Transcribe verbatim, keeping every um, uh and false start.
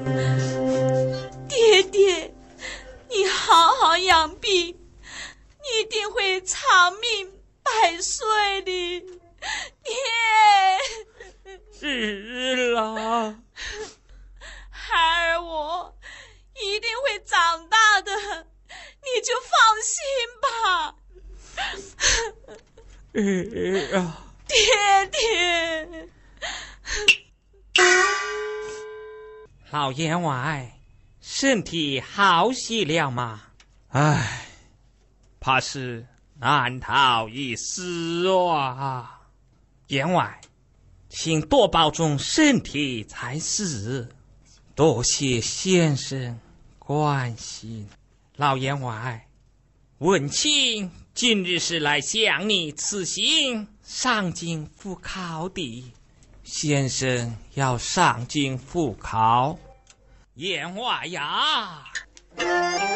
爹爹，你好好养病，你一定会长命百岁的。爹， 是啦， 孩儿我一定会长大的，你就放心吧。 哎呀， 爹爹， 老员外，身体好些了吗？ 唉，怕是难逃一死啊！ 员外，请多保重身体才是。多谢先生关心。老员外，文清今日是来向你辞行上京赴考的，先生要上京赴考。员外呀！